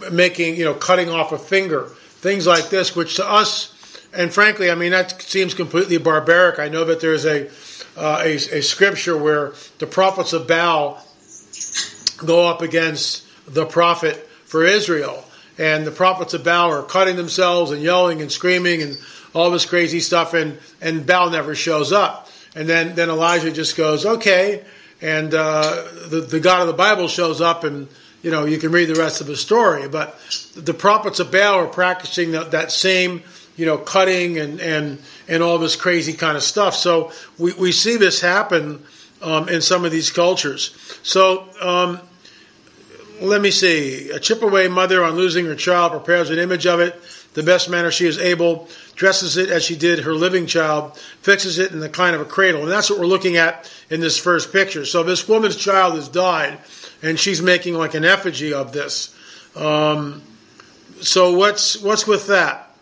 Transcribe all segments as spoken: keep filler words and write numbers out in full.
making, you know, cutting off a finger, things like this, which to us, and frankly, I mean, that seems completely barbaric. I know that there's a, uh, a, a scripture where the prophets of Baal go up against the prophet for Israel. And the prophets of Baal are cutting themselves and yelling and screaming and all this crazy stuff, and, and Baal never shows up. And then, then Elijah just goes, okay, and uh, the, the God of the Bible shows up, and, you know, you can read the rest of the story. But the prophets of Baal are practicing that, that same, you know, cutting and, and, and all this crazy kind of stuff. So we, we see this happen um, in some of these cultures. So um, let me see. A chip-away mother, on losing her child, prepares an image of it the best manner she is able, dresses it as she did her living child, fixes it in the kind of a cradle. And that's what we're looking at in this first picture. So this woman's child has died, and she's making like an effigy of this. Um, so what's what's with that?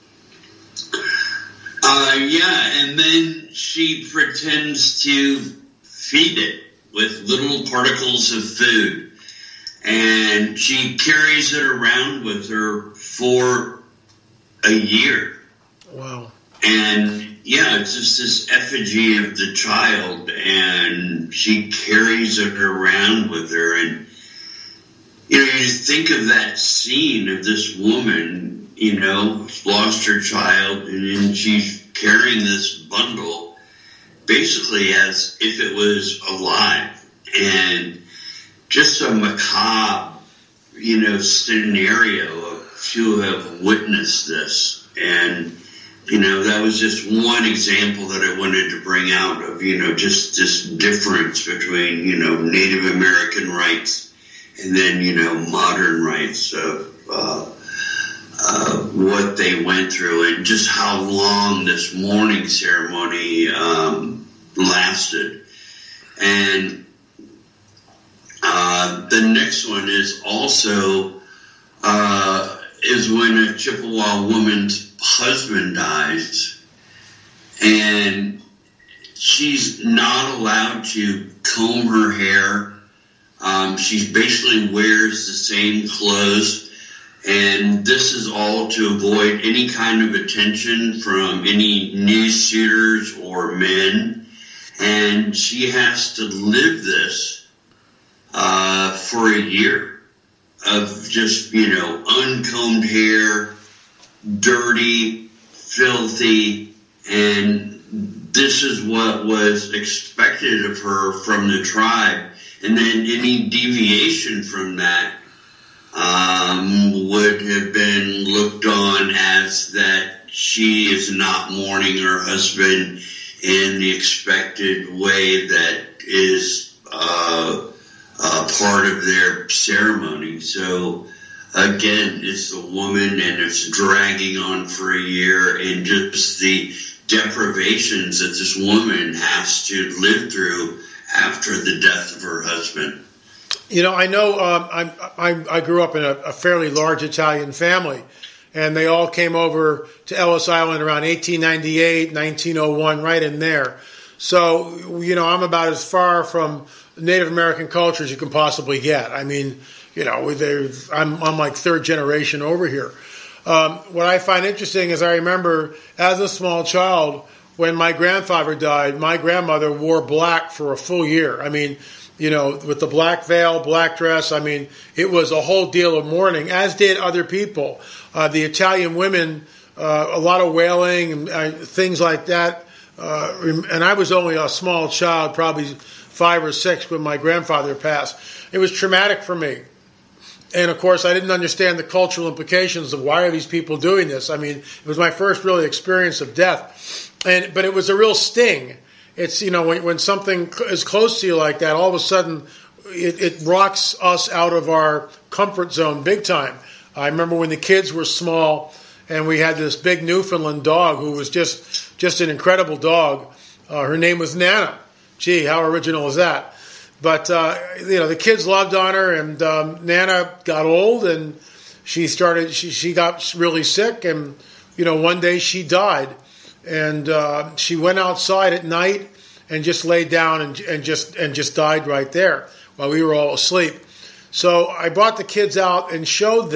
Uh, yeah, and then she pretends to feed it with little particles of food. And she carries it around with her for a year. Wow. And yeah, it's just this effigy of the child, and she carries it around with her. And, you know, you think of that scene of this woman, you know, lost her child, and then she's carrying this bundle basically as if it was alive. And just a macabre, you know, scenario of to have witnessed this. And, you know, that was just one example that I wanted to bring out of, you know, just this difference between, you know, Native American rights and then, you know, modern rights of uh, uh, what they went through, and just how long this mourning ceremony um, lasted. And uh, the next one is also uh, is when a Chippewa woman's husband dies, and she's not allowed to comb her hair. Um, she basically wears the same clothes, and this is all to avoid any kind of attention from any news shooters or men. And she has to live this uh, for a year of just, you know, uncombed hair, dirty, filthy, and this is what was expected of her from the tribe. And then any deviation from that um, would have been looked on as that she is not mourning her husband in the expected way that is uh, uh, part of their ceremony. So again, it's the woman, and it's dragging on for a year, and just the deprivations that this woman has to live through after the death of her husband. You know, I know um, I, I I grew up in a, a fairly large Italian family, and they all came over to Ellis Island around eighteen ninety-eight, nineteen oh one, right in there. So, you know, I'm about as far from Native American culture as you can possibly get. I mean, you know, I'm, I'm like third generation over here. Um, what I find interesting is I remember as a small child, when my grandfather died, my grandmother wore black for a full year. I mean, you know, with the black veil, black dress, I mean, it was a whole deal of mourning, as did other people. Uh, the Italian women, uh, a lot of wailing and uh, things like that. Uh, and I was only a small child, probably five or six, when my grandfather passed. It was traumatic for me. And, of course, I didn't understand the cultural implications of why are these people doing this. I mean, it was my first really experience of death. And but it was a real sting. It's, you know, when, when something is close to you like that, all of a sudden it, it rocks us out of our comfort zone big time. I remember when the kids were small and we had this big Newfoundland dog who was just, just an incredible dog. Uh, her name was Nana. Gee, how original is that? But, uh, you know, the kids loved on her, and um, Nana got old, and she started, she, she got really sick, and, you know, one day she died. And uh, she went outside at night and just laid down and, and just and just died right there while we were all asleep. So I brought the kids out and showed them.